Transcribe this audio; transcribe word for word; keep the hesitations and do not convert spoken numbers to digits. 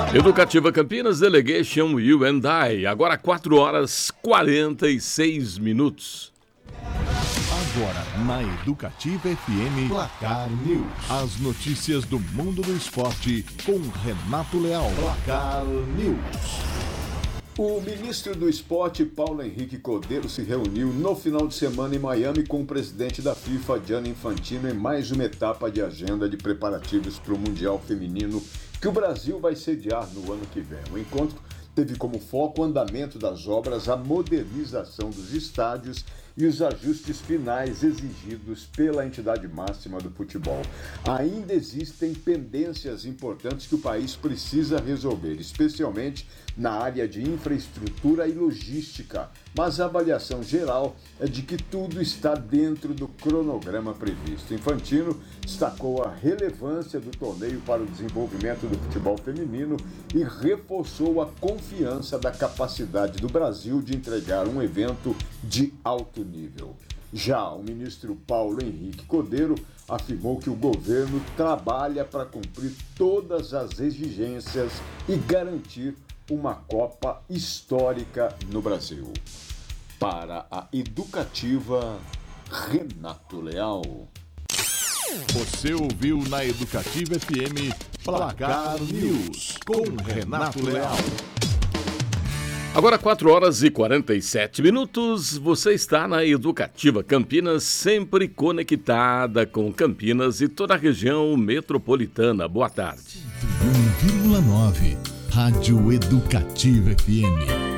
Educativa Campinas Delegation You and I. Agora quatro horas e quarenta e seis minutos. Agora na Educativa F M, Placar News. As notícias do mundo do esporte com Renato Leal. Placar News. O ministro do Esporte, Paulo Henrique Cordeiro, se reuniu no final de semana em Miami com o presidente da FIFA, Gianni Infantino, em mais uma etapa de agenda de preparativos para o Mundial Feminino que o Brasil vai sediar no ano que vem. O encontro teve como foco o andamento das obras, a modernização dos estádios e os ajustes finais exigidos pela entidade máxima do futebol. Ainda existem pendências importantes que o país precisa resolver, especialmente na área de infraestrutura e logística, mas a avaliação geral é de que tudo está dentro do cronograma previsto. Infantino destacou a relevância do torneio para o desenvolvimento do futebol feminino e reforçou a confiança da capacidade do Brasil de entregar um evento de alto nível. Já o ministro Paulo Henrique Cordeiro afirmou que o governo trabalha para cumprir todas as exigências e garantir uma Copa histórica no Brasil. Para a Educativa, Renato Leal. Você ouviu na Educativa F M Placar News com Renato Leal. Agora quatro horas e quarenta e sete minutos, você está na Educativa Campinas, sempre conectada com Campinas e toda a região metropolitana. Boa tarde. um vírgula nove Rádio Educativa F M.